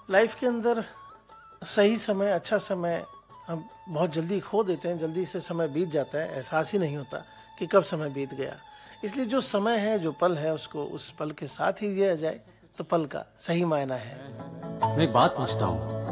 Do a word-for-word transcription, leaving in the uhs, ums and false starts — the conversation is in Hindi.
लाइफ के अंदर सही समय, अच्छा समय हम बहुत जल्दी खो देते हैं, जल्दी से समय बीत जाता है, एहसास ही नहीं होता कि कब समय बीत गया। इसलिए जो समय है, जो पल है, उसको उस पल के साथ ही जिया जाए तो पल का सही मायना है। मैं एक बात पूछता हूँ,